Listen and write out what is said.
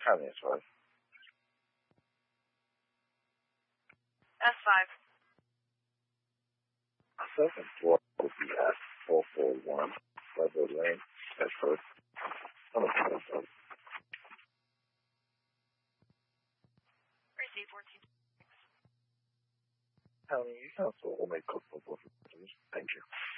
county is right? S5. Second floor would be at 441 Level Lane, Bedford. Receive 14. County Council will make cook for both of these. Thank you.